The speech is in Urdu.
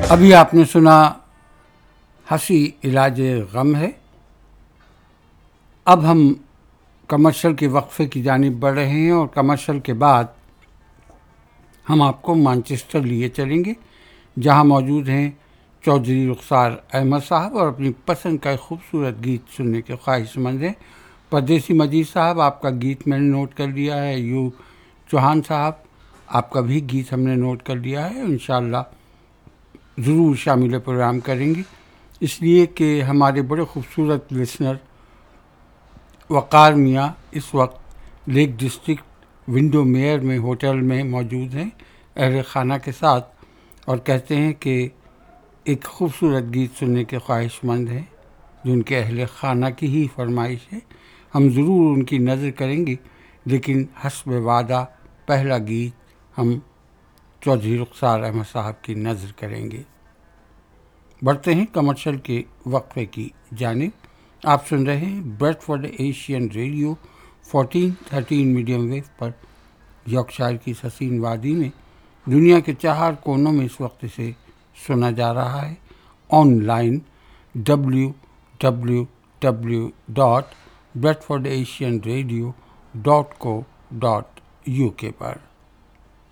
ابھی آپ نے سنا ہنسی علاج غم ہے. اب ہم کمرشل کے وقفے کی جانب بڑھ رہے ہیں اور کمرشل کے بعد ہم آپ کو مانچسٹر لیے چلیں گے، جہاں موجود ہیں چودھری رخسار احمد صاحب اور اپنی پسند کا ایک خوبصورت گیت سننے کے خواہش مند ہیں. پردیسی مجید صاحب، آپ کا گیت میں نے نوٹ کر لیا ہے. یو چوہان صاحب، آپ کا بھی گیت ہم نے نوٹ کر لیا ہے. انشاءاللہ ضرور شامل پروگرام کریں گے، اس لیے کہ ہمارے بڑے خوبصورت لسنر وقار میاں اس وقت لیک ڈسٹرکٹ ونڈو میئر میں ہوٹل میں موجود ہیں اہل خانہ کے ساتھ، اور کہتے ہیں کہ ایک خوبصورت گیت سننے کے خواہش مند ہیں جو ان کے اہل خانہ کی ہی فرمائش ہے. ہم ضرور ان کی نظر کریں گے، لیکن حسب وعدہ پہلا گیت ہم چودھری رخسار احمد صاحب کی نظر کریں گے. بڑھتے ہیں کمرشل کے وقفے کی جانب. آپ سن رہے ہیں bread Ford Asian radio 1413 medium view پر یارکشائر کی حسین وادی میں. دنیا کے 4 کونوں میں اس وقت اسے سنا جا رہا ہے. On line www.bradfordasianradio.co.uk per.